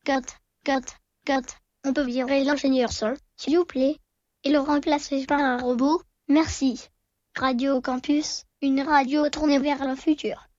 Cut. On peut virer l'ingénieur son, s'il vous plaît, et le remplacer par un robot. Merci. Radio Campus, une radio tournée vers le futur.